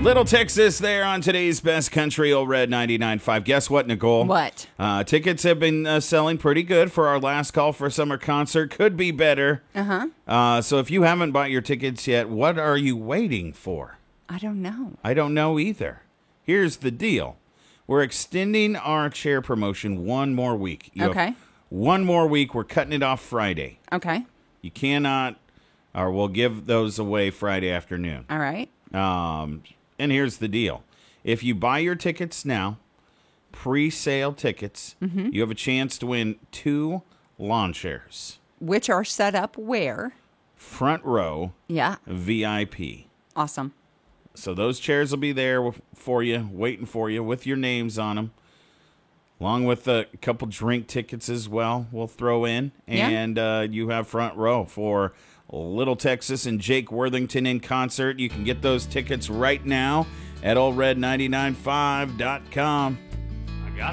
Little Texas there on today's Best Country, Old Red 99.5. Guess what, Nicole? What? Tickets have been selling pretty good for our last call for summer concert. Could be better. So if you haven't bought your tickets yet, what are you waiting for? I don't know. I don't know either. Here's the deal. We're extending our chair promotion one more week. You have one more week. We're cutting it off Friday. Okay. You cannot, or we'll give those away Friday afternoon. All right. And here's the deal. If you buy your tickets now, pre-sale tickets, you have a chance to win 2 lawn chairs. Which are set up where? Front row. Yeah. VIP. Awesome. So those chairs will be there for you, waiting for you with your names on them. Along with a couple drink tickets as well, we'll throw in. And you have front row for Little Texas and Jake Worthington in concert. You can get those tickets right now at oldred995.com.